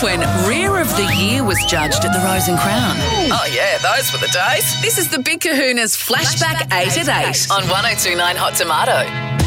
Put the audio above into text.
when Rear of the Year was judged at the Rose and Crown. Oh, yeah, those were the days. This is the Big Kahuna's Flashback 8 at 8 on 102.9 Hot Tomato.